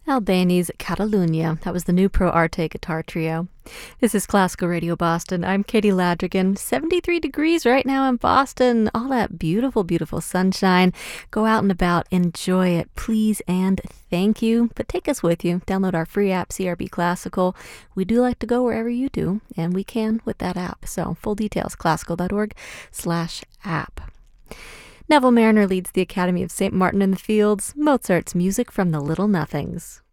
Albani's Catalunya. That was the new Pro Arte guitar trio. This is Classical Radio Boston. I'm Katie Ladrigan. 73 degrees right now in Boston. All that beautiful, beautiful sunshine. Go out and about. Enjoy it, please, and thank you. But take us with you. Download our free app, CRB Classical. We do like to go wherever you do, and we can with that app. So full details, classical.org/app. Neville Marriner leads the Academy of St. Martin in the Fields, Mozart's Music from the Little Nothings.